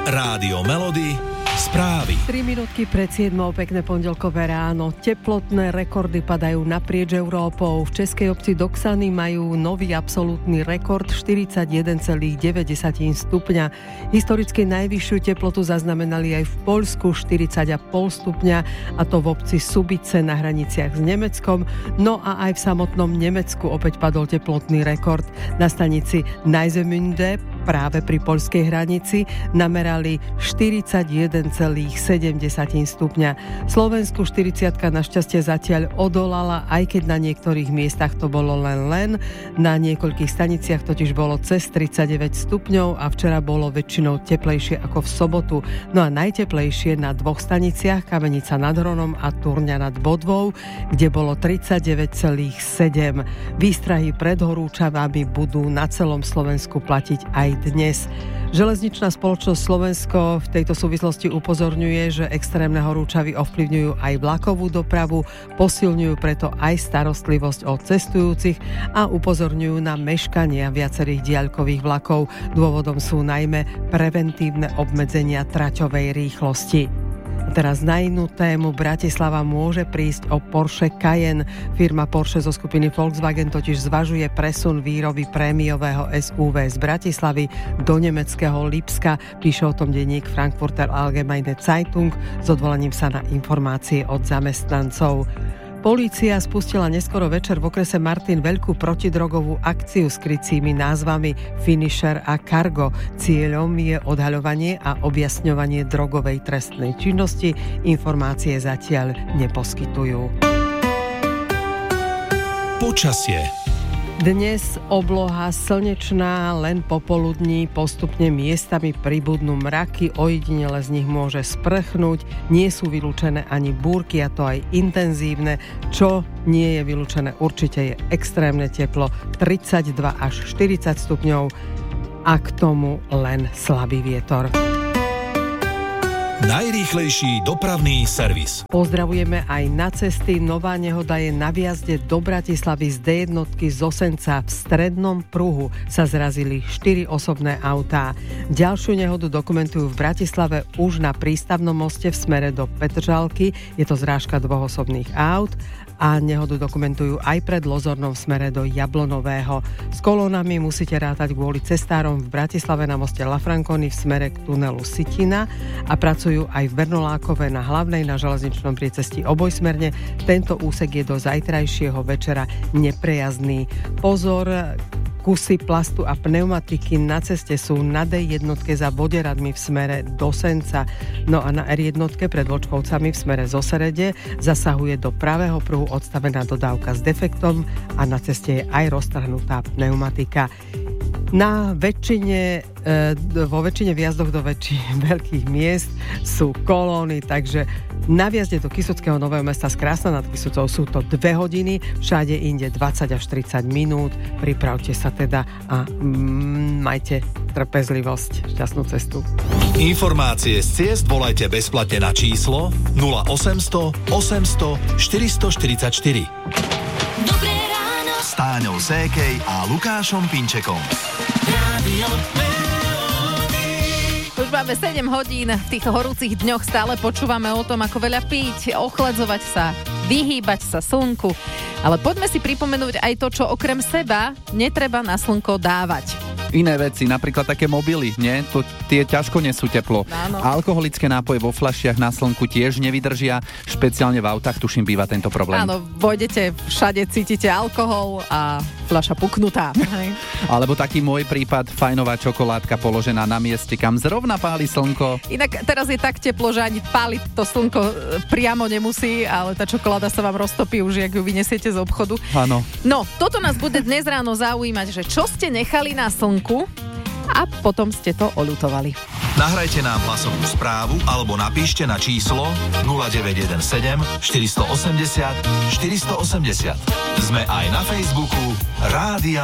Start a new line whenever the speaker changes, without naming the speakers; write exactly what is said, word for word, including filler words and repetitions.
Rádio Melody, správy.
tri minútky pred siedmou, pekné pondelkové ráno. Teplotné rekordy padajú naprieč Európou. V českej obci Doksany majú nový absolútny rekord štyridsaťjeden celá deväť stupňa. Historicky najvyššiu teplotu zaznamenali aj v Poľsku štyridsať celá päť stupňa, a to v obci Subice na hraniciach s Nemeckom. No a aj v samotnom Nemecku opäť padol teplotný rekord. Na stanici Neizemünde práve pri poľskej hranici namerali štyridsaťjeden celá sedem stupňa. Slovensku štyridsiatka našťastie zatiaľ odolala, aj keď na niektorých miestach to bolo len len. Na niekoľkých staniciach totiž bolo cez tridsaťdeväť stupňov a včera bolo väčšinou teplejšie ako v sobotu. No a najteplejšie na dvoch staniciach, Kamenica nad Hronom a Turňa nad Bodvou, kde bolo tridsaťdeväť celá sedem. Výstrahy pred horúčavami budú na celom Slovensku platiť aj dnes. Železničná spoločnosť Slovensko v tejto súvislosti upozorňuje, že extrémne horúčavy ovplyvňujú aj vlakovú dopravu, posilňujú preto aj starostlivosť o cestujúcich a upozorňujú na meškania viacerých diaľkových vlakov. Dôvodom sú najmä preventívne obmedzenia traťovej rýchlosti. Teraz na inú tému. Bratislava môže prísť o Porsche Cayenne. Firma Porsche zo skupiny Volkswagen totiž zvažuje presun výroby prémiového es ú vé z Bratislavy do nemeckého Lipska. Píše o tom denník Frankfurter Allgemeine Zeitung s odvolaním sa na informácie od zamestnancov. Polícia spustila neskoro večer v okrese Martin veľkú protidrogovú akciu s krycími názvami Finisher a Cargo. Cieľom je odhaľovanie a objasňovanie drogovej trestnej činnosti. Informácie zatiaľ neposkytujú.
Počasie.
Dnes obloha slnečná, len popoludní postupne miestami pribudnú mraky, ojedinele z nich môže sprchnúť, nie sú vylúčené ani búrky, a to aj intenzívne. Čo nie je vylúčené určite je extrémne teplo, tridsaťdva až štyridsať stupňov, a k tomu len slabý vietor.
Najrýchlejší dopravný servis.
Pozdravujeme aj na cesty. Nová nehoda je na viazde do Bratislavy z dé jednotky z Osenca. V strednom pruhu sa zrazili štyri osobné autá. Ďalšiu nehodu dokumentujú v Bratislave už na prístavnom moste v smere do Petržalky. Je to zrážka dvoch osobných aut. A nehodu dokumentujú aj pred Lozornom v smere do Jablonového. S kolónami musíte rátať kvôli cestárom v Bratislave na moste La Franconi v smere k tunelu Sitina a pracujú aj v Bernolákove na hlavnej na železničnom priecestí obojsmerne. Tento úsek je do zajtrajšieho večera neprejazdný. Pozor, kusy plastu a pneumatiky na ceste sú na dé jednotke za Boderadmi v smere do Senca. No a na er jednotke pred Vočkovcami v smere zo Serede zasahuje do pravého pruhu odstavená dodávka s defektom a na ceste je aj roztrhnutá pneumatika. Na väčšine, e, vo väčšine výjazdoch do väčších veľkých miest sú kolóny, takže na výjazde do Kysuckého Nového Mesta z Krásna nad Kysucou sú to dve hodiny, všade inde dvadsať až tridsať minút. Pripravte sa teda a mm, majte trpezlivosť. Šťastnú cestu.
Informácie z ciest volajte bezplatne na číslo nula osemsto osemsto štyristoštyridsaťštyri.
Dobré ráno
S Táňou Sékej a Lukášom Pinčekom. Rádio
Už máme sedem hodín, v týchto horúcich dňoch stále počúvame o tom, ako veľa piť, ochladzovať sa, vyhýbať sa slnku. Ale poďme si pripomenúť aj to, čo okrem seba netreba na slnko dávať.
Iné veci, napríklad také mobily, nie? To, tie ťažko nesú teplo.
Áno.
Alkoholické nápoje vo fľašiach na slnku tiež nevydržia, špeciálne v autách, tuším, býva tento problém.
Áno, vojdete, všade cítite alkohol a fľaša puknutá. Hej.
Alebo taký môj prípad, fajnová čokoládka položená na mieste, kam zrovna páli slnko.
Inak teraz je tak teplo, že ani páliť to slnko priamo nemusí, ale tá čokoláda sa vám roztopí už, jak ju vyniesiete z obchodu.
Áno.
No, toto nás bude dnes ráno zaujímať, že čo ste nechali na slnku a potom ste to oľutovali.
Nahrajte nám hlasovú správu alebo napíšte na číslo nula deväť jeden sedem štyri osem nula štyri osem nula. Sme aj na Facebooku Rádia